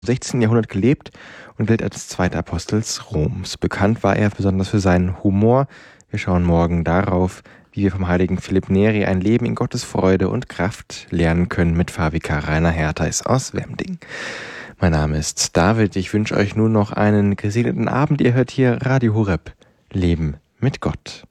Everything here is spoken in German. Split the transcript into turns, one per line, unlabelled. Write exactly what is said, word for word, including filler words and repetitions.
sechzehnten Jahrhundert gelebt und gilt als zweiter Apostel Roms. Bekannt war er besonders für seinen Humor. Wir schauen morgen darauf, wie wir vom heiligen Philipp Neri ein Leben in Gottes Freude und Kraft lernen können mit Pfarrvikar Rainer Hertheis aus Wemding. Mein Name ist David. Ich wünsche euch nun noch einen gesegneten Abend. Ihr hört hier Radio Horeb. Leben mit Gott.